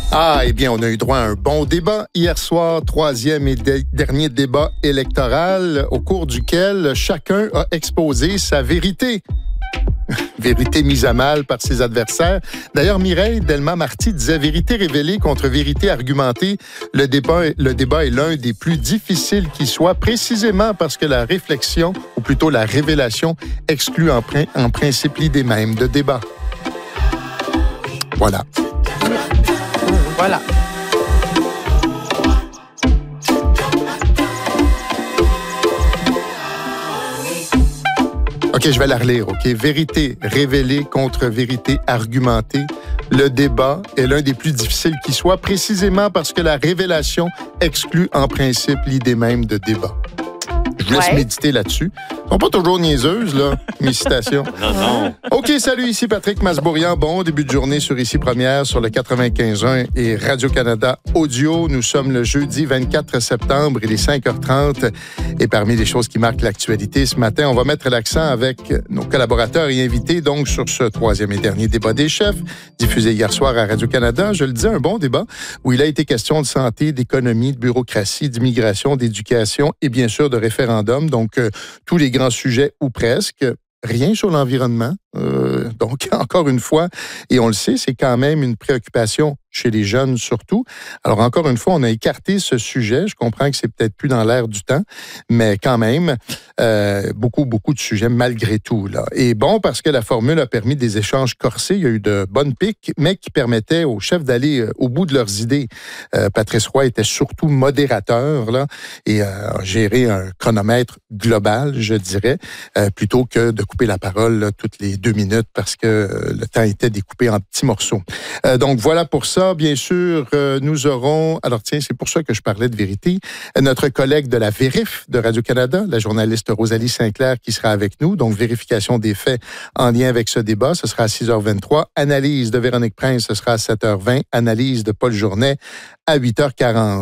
Ah, eh bien, on a eu droit à un bon débat hier soir, troisième et dernier débat électoral, au cours duquel chacun a exposé sa vérité. Vérité mise à mal par ses adversaires. D'ailleurs, Mireille Delmas-Marty disait « Vérité révélée contre vérité argumentée. Le débat est l'un des plus difficiles qui soit, précisément parce que la réflexion, ou plutôt la révélation, exclut en principe l'idée même de débat. » Voilà. Voilà. OK, je vais la relire, OK? Vérité révélée contre vérité argumentée. Le débat est l'un des plus difficiles qui soit, précisément parce que la révélation exclut en principe l'idée même de débat. Je vous laisse méditer là-dessus. Elles sont pas toujours niaiseuses, là, mes citations. Non. OK, salut, ici Patrick Masbourian. Bon début de journée sur Ici Première, sur le 95.1 et Radio-Canada Audio. Nous sommes le jeudi 24 septembre, il est 5h30. Et parmi les choses qui marquent l'actualité ce matin, on va mettre l'accent avec nos collaborateurs et invités, donc, sur ce troisième et dernier débat des chefs, diffusé hier soir à Radio-Canada. Je le dis, un bon débat où il a été question de santé, d'économie, de bureaucratie, d'immigration, d'éducation et bien sûr de référendum. Donc, tous les grands sujets ou presque. Rien sur l'environnement. Donc, encore une fois, et on le sait, c'est quand même une préoccupation chez les jeunes surtout. Alors, encore une fois, on a écarté ce sujet. Je comprends que c'est peut-être plus dans l'air du temps, mais quand même, beaucoup de sujets malgré tout, là. Et bon, parce que la formule a permis des échanges corsés, il y a eu de bonnes piques, mais qui permettaient aux chefs d'aller au bout de leurs idées. Patrice Roy était surtout modérateur, là, et a géré un chronomètre global, je dirais, plutôt que de couper la parole là, toutes les 2 minutes parce que le temps était découpé en petits morceaux. Donc, voilà pour ça. Bien sûr, nous aurons... Alors, tiens, c'est pour ça que je parlais de vérité. Notre collègue de la Vérif de Radio-Canada, la journaliste Rosalie Sinclair, qui sera avec nous. Donc, vérification des faits en lien avec ce débat. Ce sera à 6h23. Analyse de Véronique Prince, ce sera à 7h20. Analyse de Paul Journet à 8h40.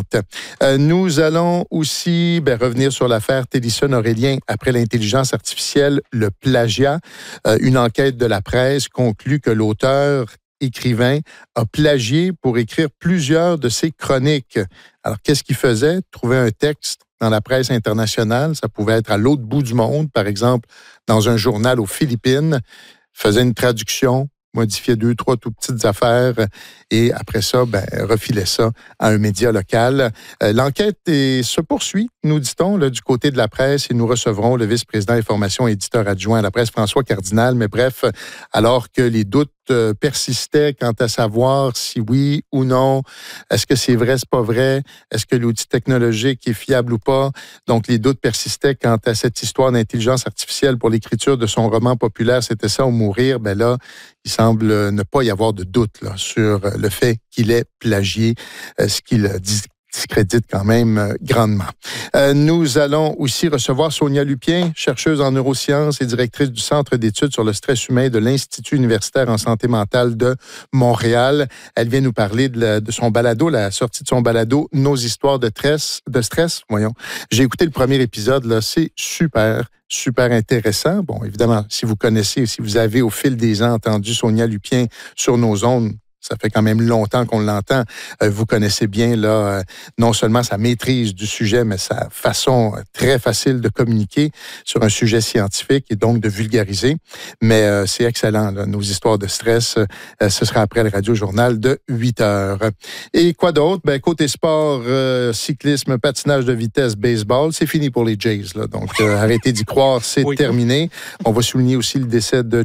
Nous allons aussi revenir sur l'affaire Télésphone-Aurélien après l'intelligence artificielle, le plagiat. Une enquête de la presse conclut que l'auteur écrivain a plagié pour écrire plusieurs de ses chroniques. Alors, qu'est-ce qu'il faisait? Trouver un texte dans la presse internationale, ça pouvait être à l'autre bout du monde, par exemple, dans un journal aux Philippines, faisait une traduction, modifiait 2, 3 tout petites affaires et après ça, refilait ça à un média local. L'enquête se poursuit, nous dit-on, là, du côté de la presse et nous recevrons le vice-président information et éditeur adjoint à la presse, François Cardinal. Mais bref, alors que les doutes persistaient quant à savoir si oui ou non, est-ce que c'est vrai, c'est pas vrai, est-ce que l'outil technologique est fiable ou pas. Donc, les doutes persistaient quant à cette histoire d'intelligence artificielle pour l'écriture de son roman populaire, c'était ça ou mourir. Ben là, il semble ne pas y avoir de doute là, sur le fait qu'il ait plagié, ce qu'il discrédite quand même grandement. Nous allons aussi recevoir Sonia Lupien, chercheuse en neurosciences et directrice du Centre d'études sur le stress humain de l'Institut universitaire en santé mentale de Montréal. Elle vient nous parler de son balado, la sortie de son balado « Nos histoires de stress ». Voyons. J'ai écouté le premier épisode, là, c'est super intéressant. Bon, évidemment, si vous connaissez, si vous avez au fil des ans entendu Sonia Lupien sur nos ondes, ça fait quand même longtemps qu'on l'entend. Vous connaissez bien là, non seulement sa maîtrise du sujet, mais sa façon très facile de communiquer sur un sujet scientifique et donc de vulgariser. Mais c'est excellent, là, nos histoires de stress. Ce sera après le radio-journal de 8h. Et quoi d'autre? Côté sport, cyclisme, patinage de vitesse, baseball, c'est fini pour les Jays. Là. Donc, arrêtez d'y croire, c'est terminé. On va souligner aussi le décès de